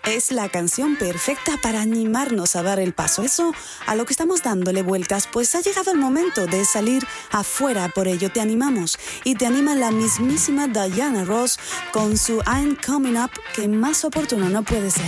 Es la canción perfecta para animarnos a dar el paso. Eso a lo que estamos dándole vueltas, pues ha llegado el momento de salir afuera. Por ello te animamos y te anima la mismísima Diana Ross con su I'm Coming Up, que más oportuno no puede ser.